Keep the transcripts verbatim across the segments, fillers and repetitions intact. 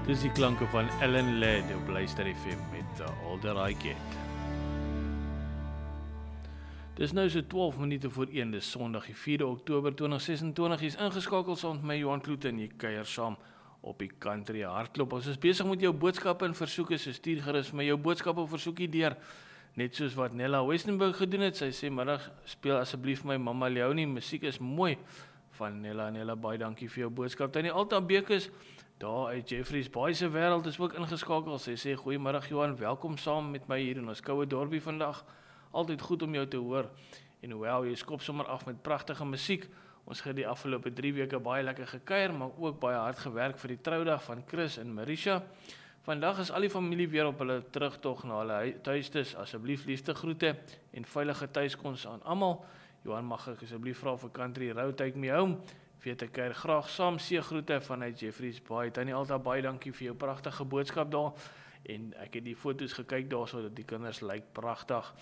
Dis die klanke van Ellen Ladd op Luister F M met The Older I Get. Dis nou so twaalf minute voor een, dis Sondag die vierde Oktober tweeduisend ses en twintig, jy is ingeskakeld saam met my Johan Kloete en jy kuier saam op die Country Hardloop. Ons is besig met jou boodskappe en versoeke, so stuur gerus my jou boodskappe of versoekie deur, net soos wat Nella Westenburg gedoen het. Sy sê, middag speel asseblief my Mama Leonie, musiek is mooi van Nella. Nella, baie dankie vir jou boodskap. Tannie Alta Bekes, daar uit Jeffreys Baai se wêreld is ook ingeskakel. Sy sê, goeiemiddag Johan, welkom saam met my hier in ons koue dorpie vandag. Altyd goed om jou te hoor. En hoewel, jy skop sommer af met pragtige musiek. Ons het die afgelope drie weke baie lekker gekuier, maar ook baie hard gewerk vir die troudag van Chris en Marisha. Vandag is al die familie weer op hulle terugtog na hulle tuistes. Asseblief liefde groete en veilige tuiskoms aan almal. Johan, mag ek asseblief vra vir Country Road Take Me Home? Weet ek kuier graag saam, seëgroete vanuit Jeffreys Baai. Tannie Alta, baie dankie vir jou pragtige boodskap daar. En ek het die foto's gekyk daar, so dat die kinders lyk pragtig.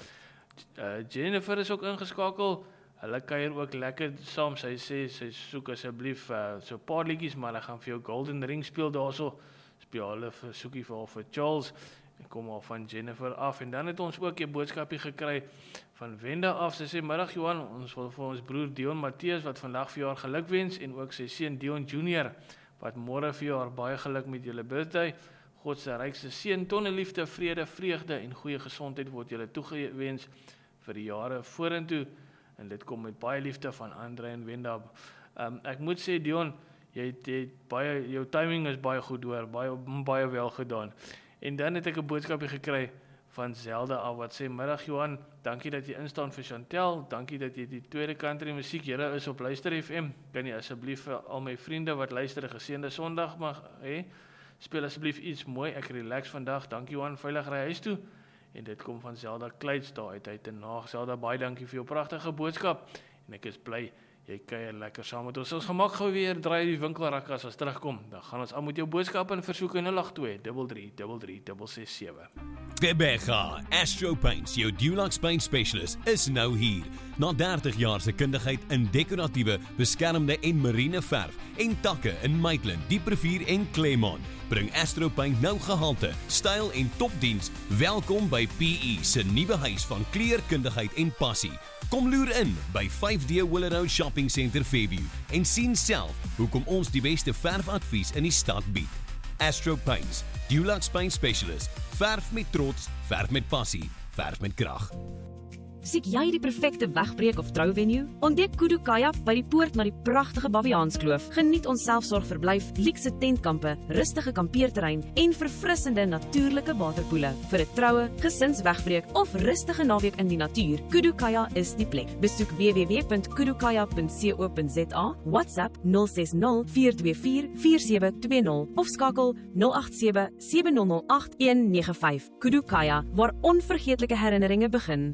Uh, Jennifer is ook ingeskakel. Hulle kuier ook lekker saam. Sy sê, sy soek asseblief uh, so 'n paar liedjies, maar hulle gaan vir jou Golden Ring speel daarso. Speel hulle vir soekie vir vir Charles. Ek kom al van Jennifer af. En dan het ons ook 'n boodskapie gekry van Wenda af. Sy sê, middag Johan, ons wil vir ons broer Dion Matthias, wat vandag vir jaar geluk wens, en ook sy seun Dion Junior, wat môre vir jaar baie geluk met julle birthday. God se rykste seën, tonne liefde, vrede, vreugde en goeie gesondheid word julle toegewens vir die jare vorentoe. En dit kom met baie liefde van Andre en Wenda. Um, ek moet sê, Dion, jy het, jy het baie, jou timing is baie goed hoor, baie, baie wel gedaan. En dan het ek 'n boodskapie gekry van Zelda af, wat sê, middag Johan, dankie dat jy instaan vir Chantel, dankie dat jy die tweede country musiek, julle is op Luister F M, kan jy asseblief vir al my vriende wat luister 'n geseënde Sondag mag hê, speel asseblief iets mooi, ek relax vandag, dankie Johan, veilig ry huis toe, en dit kom van Zelda Kleits daar uit, uit en naag. Zelda, baie dankie vir jou pragtige boodskap, en ek is bly, jy kuier lekker saam met ons. Ons gemak gou weer, draai die winkelrakke as ons terugkom, dan gaan ons aan met jou boodskap en versoeke nul agt twee, drie drie, drie drie, ses ses sewe. Rebecca, Astro Paints, jou Dulux Paint Specialist, is nou hier. Na dertig jaar se kundigheid in dekoratiewe, beskermde en marine verf en takke in Maitland, Dieprivier en Claremont, bring Astro Paint nou gehalte, styl en topdiens. Welkom by P E se nuwe huis van kleurkundigheid en passie. Kom loer in by vyf D Willer Road Shopping Center Fairview en sien self hoekom ons die beste verfadvies in die stad bied. Astro Paints, Dulux Paint Specialist, verf met trots, verf met passie, verf met krag. Siek jy die perfekte wegbreek of trouvenue? Ontdek Kudu Kayak by die poort na die pragtige Baviaanskloof. Geniet ons selfsorgverblyf, luukse tentkampe, rustige kampeerterrein en verfrissende natuurlike waterpoele. Vir 'n troue, gesinswegbreek of rustige naweek in die natuur, Kudu Kayak is die plek. Besoek w w w punt kudu kayak punt co punt za, WhatsApp nul ses nul, vier twee vier, vier sewe twee nul of skakel nul agt sewe, sewe nul nul agt, een nege vyf. Kudu Kayak, waar onvergeetlike herinneringe begin.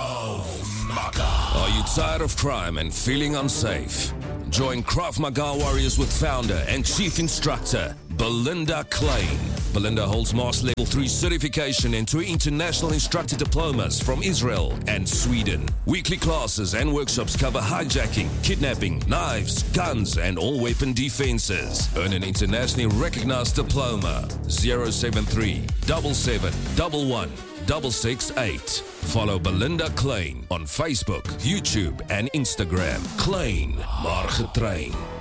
Krav Maga. Are you tired of crime and feeling unsafe? Join Krav Maga Warriors with founder and chief instructor Belinda Klein. Belinda holds Master Level three certification and two international instructor diplomas from Israel and Sweden. Weekly classes and workshops cover hijacking, kidnapping, knives, guns, and all weapon defenses. Earn an internationally recognized diploma. zero seven three, seven seven one one, six six eight. Follow Belinda Klein on Facebook, YouTube, and Instagram. Klein, maar getrain.